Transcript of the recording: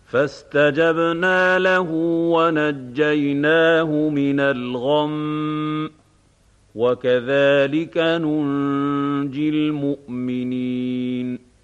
فاستجبنا له ونجيناه من الغم وكذلك ننجي المؤمنين